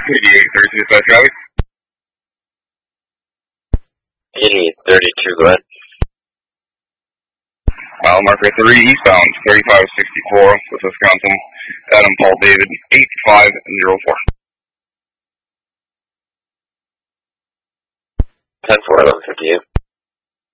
8832, Charlie. 8832, go ahead. Mile marker 3 eastbound, 3564, with Wisconsin. Adam Paul David, 8504. 10-4, 1158.